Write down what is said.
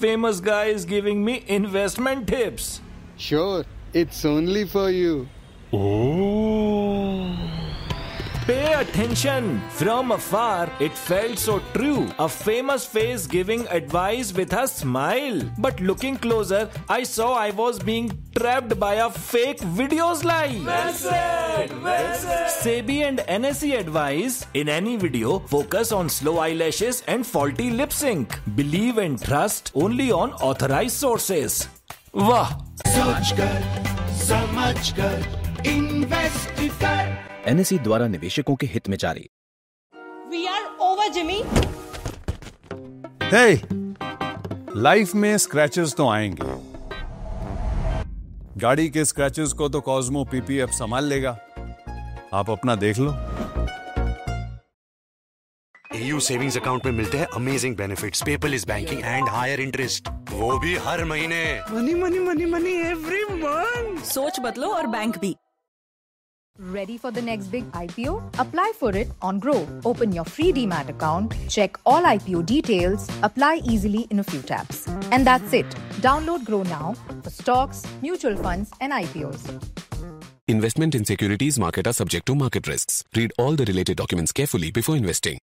famous guy is giving me investment tips. Sure, it's only for you. Oh. Pay attention. From afar, it felt so true. A famous face giving advice with a smile. But looking closer, I saw I was being trapped by a fake videos live. Well said. SEBI and NSE advise, in any video, focus on slow eyelashes and faulty lip sync. Believe and trust only on authorized sources. Wah! सोच कर, समझ कर, invest कर। NSE द्वारा निवेशकों के हित में जारी। We are over, Jimmy. Hey, life में स्क्रैचेस तो आएंगे। गाड़ी के स्क्रैचेस को तो कॉस्मो पीपीएफ संभाल लेगा। आप अपना देख लो। AU सेविंग्स अकाउंट में मिलते हैं amazing benefits, paperless banking and higher interest, वो भी हर महीने। Money money money money every month. सोच बदलो और बैंक भी। Ready for the next big IPO? Apply for it on Grow. Open your free DMAT account, check all IPO details, apply easily in a few taps. And that's it. Download Grow now for stocks, mutual funds and IPOs. Investment in securities market are subject to market risks. Read all the related documents carefully before investing.